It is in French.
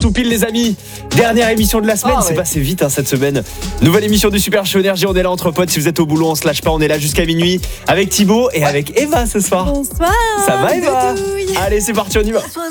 tout pile les amis. Dernière émission de la semaine, c'est ouais. passé vite cette semaine. Nouvelle émission du Super Show Énergie, on est là entre potes. Si vous êtes au boulot, on se lâche pas, on est là jusqu'à minuit avec Thibaut et avec Eva ce soir. Bonsoir. Ça va Eva? Doudouille. Allez, c'est parti, on y va.